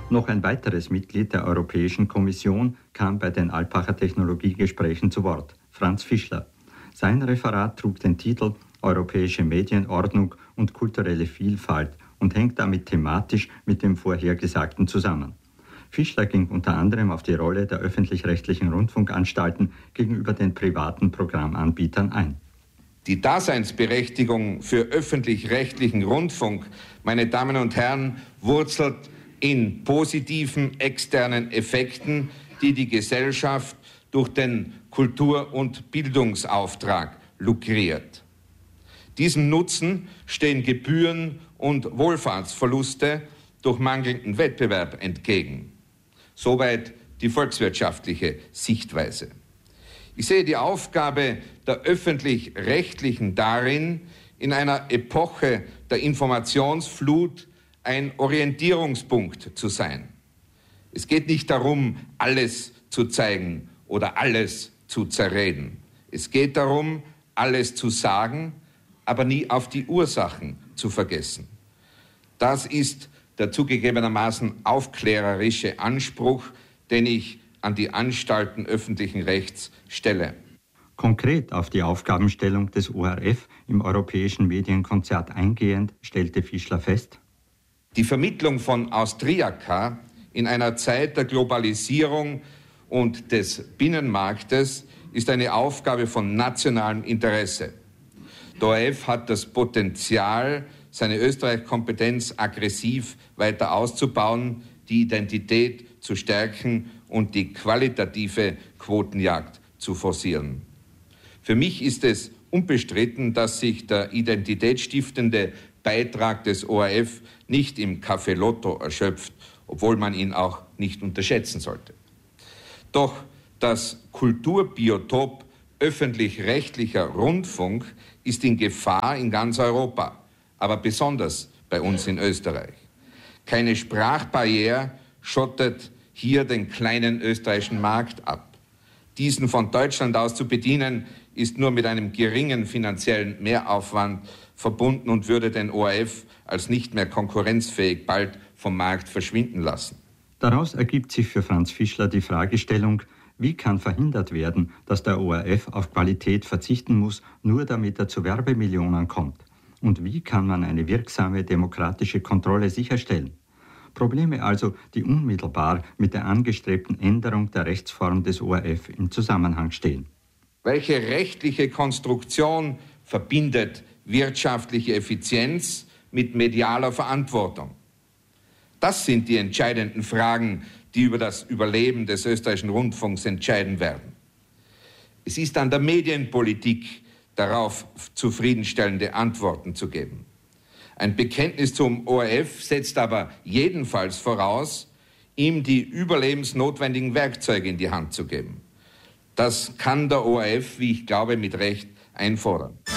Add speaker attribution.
Speaker 1: Noch ein weiteres Mitglied der Europäischen Kommission kam bei den Alpacher Technologiegesprächen zu Wort, Franz Fischler. Sein Referat trug den Titel Europäische Medienordnung und kulturelle Vielfalt und hängt damit thematisch mit dem Vorhergesagten zusammen. Fischler ging unter anderem auf die Rolle der öffentlich-rechtlichen Rundfunkanstalten gegenüber den privaten Programmanbietern ein.
Speaker 2: Die Daseinsberechtigung für öffentlich-rechtlichen Rundfunk, meine Damen und Herren, wurzelt in positiven externen Effekten, die die Gesellschaft durch den Kultur- und Bildungsauftrag lukriert. Diesem Nutzen stehen Gebühren und Wohlfahrtsverluste durch mangelnden Wettbewerb entgegen. Soweit die volkswirtschaftliche Sichtweise. Ich sehe die Aufgabe der Öffentlich-Rechtlichen darin, in einer Epoche der Informationsflut ein Orientierungspunkt zu sein. Es geht nicht darum, alles zu zeigen oder alles zu zerreden. Es geht darum, alles zu sagen, aber nie auf die Ursachen zu vergessen. Das ist der zugegebenermaßen aufklärerische Anspruch, den ich an die Anstalten öffentlichen Rechts stelle.
Speaker 1: Konkret auf die Aufgabenstellung des ORF im europäischen Medienkonzert eingehend, stellte Fischler fest:
Speaker 2: Die Vermittlung von Austriaca in einer Zeit der Globalisierung und des Binnenmarktes ist eine Aufgabe von nationalem Interesse. Der ORF hat das Potenzial, seine Österreich-Kompetenz aggressiv weiter auszubauen, die Identität zu stärken und die qualitative Quotenjagd zu forcieren. Für mich ist es unbestritten, dass sich der identitätsstiftende Beitrag des ORF nicht im Café Lotto erschöpft, obwohl man ihn auch nicht unterschätzen sollte. Doch das Kulturbiotop öffentlich-rechtlicher Rundfunk ist in Gefahr in ganz Europa, aber besonders bei uns in Österreich. Keine Sprachbarriere schottet hier den kleinen österreichischen Markt ab. Diesen von Deutschland aus zu bedienen, ist nur mit einem geringen finanziellen Mehraufwand verbunden und würde den ORF als nicht mehr konkurrenzfähig bald vom Markt verschwinden lassen.
Speaker 1: Daraus ergibt sich für Franz Fischler die Fragestellung: Wie kann verhindert werden, dass der ORF auf Qualität verzichten muss, nur damit er zu Werbemillionen kommt? Und wie kann man eine wirksame demokratische Kontrolle sicherstellen? Probleme also, die unmittelbar mit der angestrebten Änderung der Rechtsform des ORF im Zusammenhang stehen.
Speaker 2: Welche rechtliche Konstruktion verbindet wirtschaftliche Effizienz mit medialer Verantwortung? Das sind die entscheidenden Fragen, die über das Überleben des österreichischen Rundfunks entscheiden werden. Es ist an der Medienpolitik, darauf zufriedenstellende Antworten zu geben. Ein Bekenntnis zum ORF setzt aber jedenfalls voraus, ihm die überlebensnotwendigen Werkzeuge in die Hand zu geben. Das kann der ORF, wie ich glaube, mit Recht einfordern.